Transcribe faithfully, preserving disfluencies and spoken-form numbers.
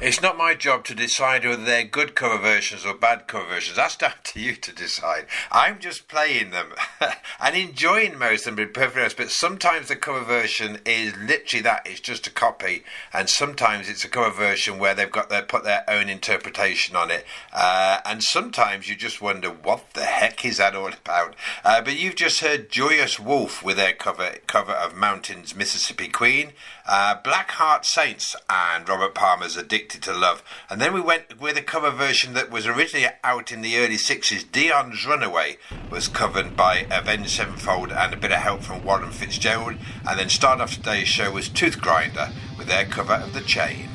It's not my job to decide whether they're good cover versions or bad cover versions. That's down to you to decide. I'm just playing them and enjoying most of them, to be perfectly honest. But sometimes the cover version is literally that. It's just a copy. And sometimes it's a cover version where they've got their, put their own interpretation on it. Uh, and sometimes you just wonder, what the heck is that all about? Uh, but you've just heard Joyous Wolf with their cover, cover of Mountains, Mississippi Queen. Uh, Black Heart Saints and Robert Palmer's Addicted to Love. And then we went with a cover version that was originally out in the early sixties. Dion's Runaway was covered by Avenged Sevenfold and a bit of help from Warren Fitzgerald. And then starting off today's show was Tooth Grinder with their cover of The Chain.